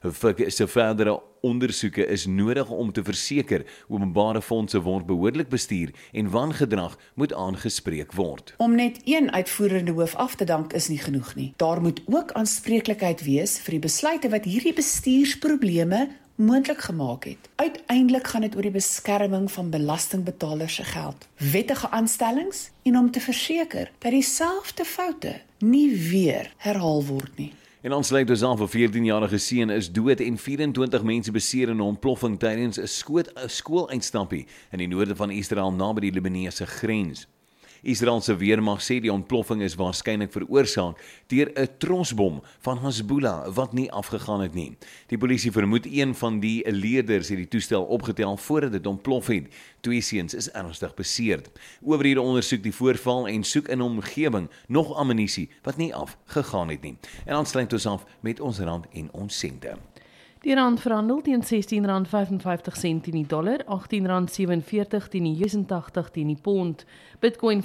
Se verdere ondersoeke is nodig om te verseker openbare fondse word behoorlik bestuur en wangedrag moet aangespreek word. Om net een uitvoerende hoof af te dank is nie genoeg nie. Daar moet ook aanspreeklikheid wees vir die besluite wat hierdie bestuursprobleme moontlik gemaak het. Uiteindelik gaan dit oor die beskerming van belastingbetalers se geld, wettige aanstellings en om te verseker dat dieselfde foute nie weer herhaal word nie. En ons sluit dus af, 'n 14-jarige seun is dood en 24 mense beseer in 'n ontploffing tydens 'n skooluitstappie in die noorde van Israel naby die Libanese grens. Israel se weermag sê die ontploffing is waarskynlik veroorsaak deur 'n trosbom van Hezbollah wat nie afgegaan het nie. Die polisie vermoed een van die leerders het die toestel opgetel voordat dit ontplof het. 2 seuns is ernstig beseerd. Owerhede ondersoek die voorval en soek in 'n omgewing nog ammunisie wat nie afgegaan het nie. En dan sluit ons af met ons rand en ons sente. Die rand verhandel teen R16.55 teen die dollar, R18.47 teen die US$80 teen die pond. Bitcoin